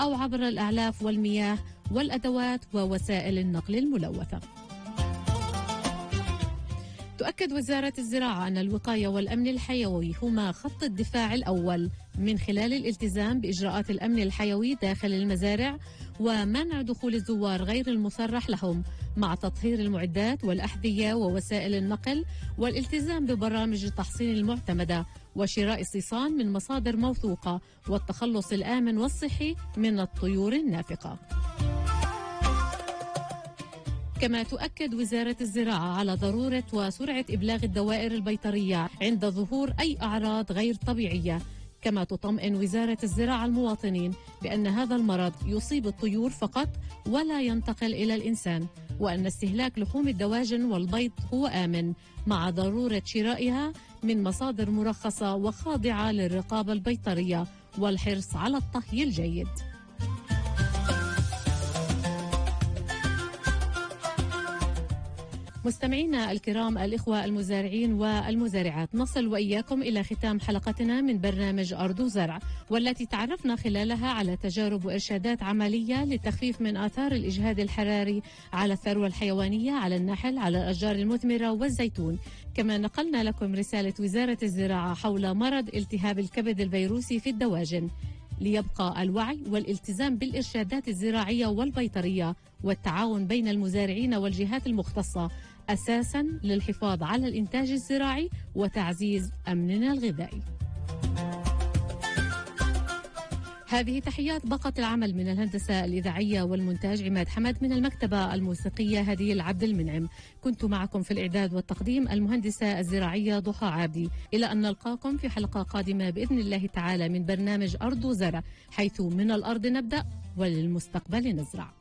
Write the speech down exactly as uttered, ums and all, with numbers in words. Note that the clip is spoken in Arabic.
أو عبر الأعلاف والمياه والأدوات ووسائل النقل الملوثة. تؤكد وزارة الزراعة أن الوقاية والأمن الحيوي هما خط الدفاع الأول من خلال الالتزام بإجراءات الأمن الحيوي داخل المزارع ومنع دخول الزوار غير المصرح لهم، مع تطهير المعدات والأحذية ووسائل النقل والالتزام ببرامج التحصين المعتمدة وشراء الصيصان من مصادر موثوقة والتخلص الآمن والصحي من الطيور النافقة. كما تؤكد وزارة الزراعة على ضرورة وسرعة إبلاغ الدوائر البيطرية عند ظهور أي أعراض غير طبيعية. كما تطمئن وزارة الزراعة المواطنين بأن هذا المرض يصيب الطيور فقط ولا ينتقل إلى الإنسان، وأن استهلاك لحوم الدواجن والبيض هو آمن، مع ضرورة شرائها من مصادر مرخصة وخاضعة للرقابة البيطرية والحرص على الطهي الجيد. مستمعينا الكرام، الإخوة المزارعين والمزارعات، نصل وإياكم إلى ختام حلقتنا من برنامج أرض وزرع، والتي تعرفنا خلالها على تجارب وإرشادات عملية للتخفيف من آثار الإجهاد الحراري على الثروة الحيوانية، على النحل، على الأشجار المثمرة والزيتون. كما نقلنا لكم رسالة وزارة الزراعة حول مرض التهاب الكبد الفيروسي في الدواجن، ليبقى الوعي والالتزام بالإرشادات الزراعية والبيطرية والتعاون بين المزارعين والجهات المختصة أساساً للحفاظ على الإنتاج الزراعي وتعزيز أمننا الغذائي. هذه تحيات باقة العمل من الهندسة الإذاعية والمونتاج عماد حمد، من المكتبة الموسيقية هدية العبد المنعم. كنت معكم في الإعداد والتقديم المهندسة الزراعية ضحى عابدي. إلى أن نلقاكم في حلقة قادمة بإذن الله تعالى من برنامج أرض وزرع، حيث من الأرض نبدأ وللمستقبل نزرع.